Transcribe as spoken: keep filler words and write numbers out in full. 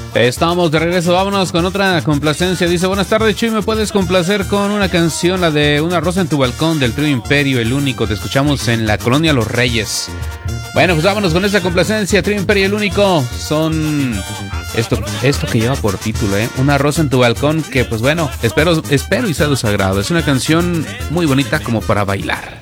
Estamos de regreso, vámonos con otra complacencia. Dice, buenas tardes, Chuy, ¿me puedes complacer con una canción, la de Una rosa en tu balcón, del trío Imperio, el único? Te escuchamos en la colonia Los Reyes. Bueno, pues vámonos con esta complacencia, trío Imperio, el único. Son esto, esto que lleva por título, ¿eh? Una rosa en tu balcón, que pues bueno, espero, espero y sea de su agrado. Es una canción muy bonita como para bailar.